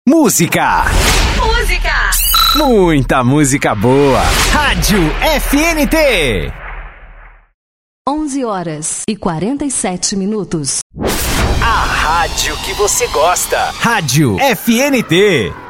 Música. Muita música boa. Rádio FNT. 11h47. A rádio que você gosta. Rádio FNT.